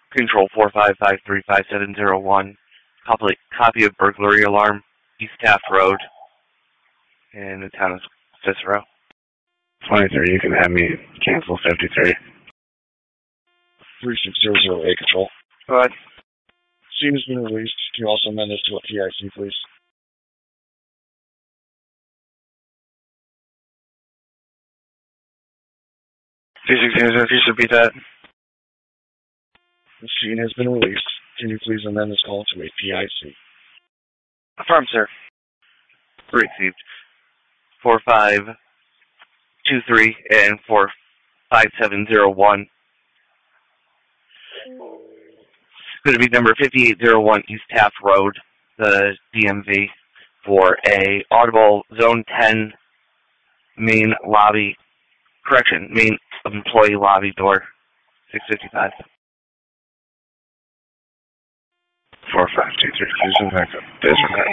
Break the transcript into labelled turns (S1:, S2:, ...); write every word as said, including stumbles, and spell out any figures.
S1: Control four five five three five seven zero one. Copy, copy of burglary alarm, East Taft Road, in the town of Cicero.
S2: twenty-three, you can have me cancel fifty-three.
S3: three six zero zero eight, Control.
S1: Go ahead.
S3: Scene has been released. Can you also amend this to a P I C, please?
S1: three six zero zero, please repeat that.
S3: The scene has been released. Can you please amend this call to a P I C?
S1: Affirm, sir. Received. four five two three and four five seven zero one. It's going to be number fifty-eight oh one East Taft Road, the D M V, for a audible Zone ten main lobby, correction, main employee lobby door, six fifty-five.
S2: four five two three, please back up. Disregard.